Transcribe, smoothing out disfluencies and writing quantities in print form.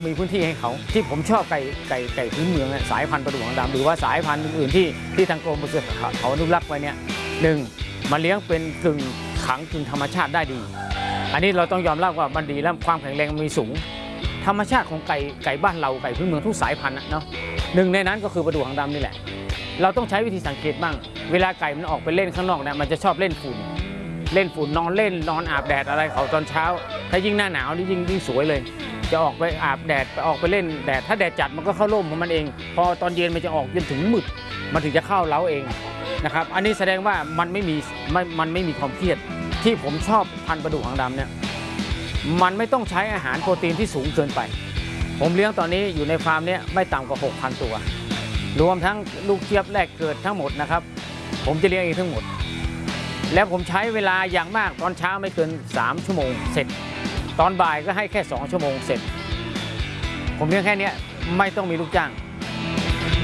มีพื้นที่ให้เขาที่ผมชอบไก่พื้นเมืองสายพันธุ์ปลาดุกหางดำหรือว่าสายพันธุ์อื่นๆที่ทางกรมปศุสัตว์เขาอนุรักษ์ไว้เนี่ยหนึ่งมาเลี้ยงเป็นกึ่งขังกึ่งธรรมชาติได้ดีอันนี้เราต้องยอมรับว่ามันดีและความแข็งแรงมีสูงธรรมชาติของไก่บ้านเราไก่พื้นเมืองทุกสายพันธุ์เนาะหนึ่งในนั้นก็คือปลาดุกหางดำนี่แหละเราต้องใช้วิธีสังเกตบ้างเวลาไก่มันออกไปเล่นข้างนอกเนี่ยมันจะชอบเล่นฝุ่นนอนเล่นนอนอาบแดดอะไรเขาตอนเช้าถ้ายิ่งหน้าหนาวนี่ยิ่งสวยเลยจะออกไปอาบแดดออกไปเล่นแดดถ้าแดดจัดมันก็เข้าร่มของมันเองพอตอนเย็นมันจะออกจนถึงมืดมันถึงจะเข้าเล้าเองนะครับอันนี้แสดงว่ามันไม่มีความเครียดที่ผมชอบพันธุ์ปลาดุกหางดำเนี่ยมันไม่ต้องใช้อาหารโปรตีนที่สูงเกินไปผมเลี้ยงตอนนี้อยู่ในฟาร์มนี้ไม่ต่ำกว่า 6,000 ตัวรวมทั้งลูกเจี๊ยบแรกเกิดทั้งหมดนะครับผมจะเลี้ยงเองทั้งหมดแล้วผมใช้เวลาอย่างมากตอนเช้าไม่เกิน3 ชั่วโมงเสร็จตอนบ่ายก็ให้แค่2 ชั่วโมงเสร็จผมเลี้ยงแค่นี้ไม่ต้องมีลูกจ้าง